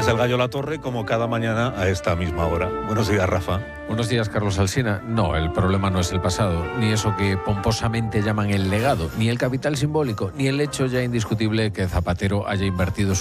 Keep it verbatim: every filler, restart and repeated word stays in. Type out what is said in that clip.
es el Gallo La Torre, como cada mañana a esta misma hora. Buenos días, Rafa. Buenos días, Carlos Alsina. No, el problema no es el pasado, ni eso que pomposamente llaman el legado, ni el capital simbólico, ni el hecho ya indiscutible que Zapatero haya invertido su